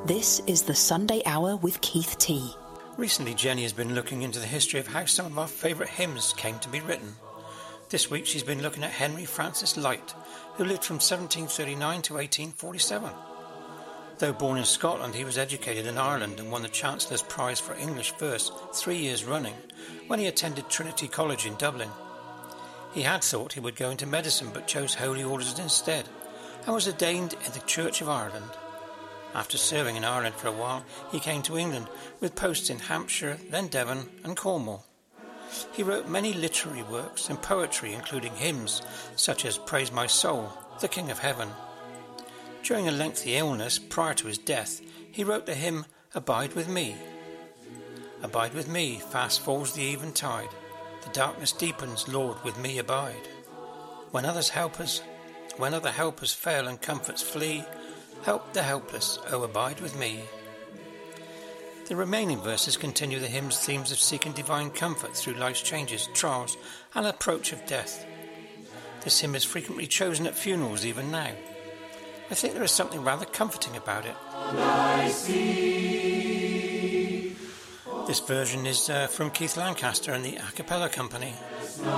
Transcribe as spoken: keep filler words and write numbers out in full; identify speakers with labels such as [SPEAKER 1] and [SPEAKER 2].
[SPEAKER 1] This is the Sunday Hour with Keith T.
[SPEAKER 2] Recently, Jenny has been looking into the history of how some of our favourite hymns came to be written. This week she's been looking at Henry Francis Lyte, who lived from seventeen thirty-nine to eighteen forty-seven. Though born in Scotland, he was educated in Ireland and won the Chancellor's Prize for English Verse three years running when he attended Trinity College in Dublin. He had thought he would go into medicine but chose Holy Orders instead and was ordained in the Church of Ireland. After serving in Ireland for a while, he came to England with posts in Hampshire, then Devon and Cornwall. He wrote many literary works and poetry, including hymns such as Praise My Soul, The King of Heaven. During a lengthy illness prior to his death, he wrote the hymn Abide With Me. Abide with me, fast falls the eventide. The darkness deepens, Lord, with me abide. When others help us, when other helpers fail and comforts flee, help the helpless, oh abide with me. The remaining verses continue the hymn's themes of seeking divine comfort through life's changes, trials, and approach of death. This hymn is frequently chosen at funerals even now. I think there is something rather comforting about it. This version is uh, from Keith Lancaster and the A Cappella Company.